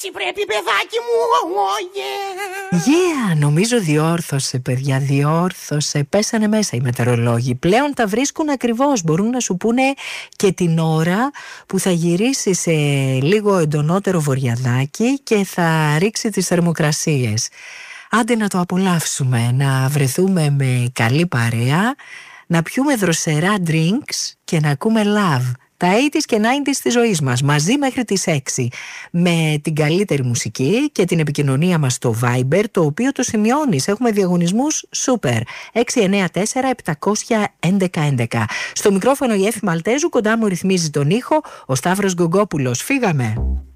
έτσι πρέπει, παιδάκι μου. Yeah, νομίζω διόρθωσε, παιδιά, διόρθωσε. Πέσανε μέσα οι μετεωρολόγοι. Πλέον τα βρίσκουν ακριβώς. Μπορούν να σου πούνε και την ώρα που θα γυρίσει σε λίγο εντονότερο βορειαδάκι και θα ρίξει τις θερμοκρασίες. Άντε να το απολαύσουμε, να βρεθούμε με καλή παρέα, να πιούμε δροσερά drinks και να ακούμε love. Τα 80s και 90s της ζωής μας, μαζί μέχρι τις 6, με την καλύτερη μουσική και την επικοινωνία μας στο Viber, το οποίο το σημειώνεις. Έχουμε διαγωνισμούς super. 694-711-11. Στο μικρόφωνο η Εύη Μαλτέζου, κοντά μου ρυθμίζει τον ήχο ο Σταύρος Γκογκόπουλος. Φύγαμε!